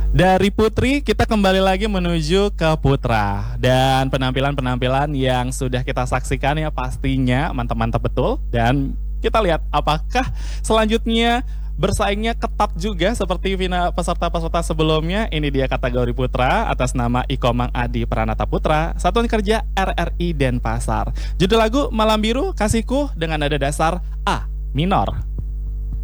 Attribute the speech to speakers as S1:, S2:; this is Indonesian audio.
S1: Dari putri kita kembali lagi menuju ke putra. Dan penampilan-penampilan yang sudah kita saksikan ya pastinya mantap-mantap betul. Dan kita lihat apakah selanjutnya bersaingnya ketat juga seperti peserta-peserta sebelumnya. Ini dia kategori putra atas nama Ikomang Adi Pranata Putra, Satuan Kerja RRI Denpasar. Judul lagu Malam Biru Kasihku dengan nada dasar A minor.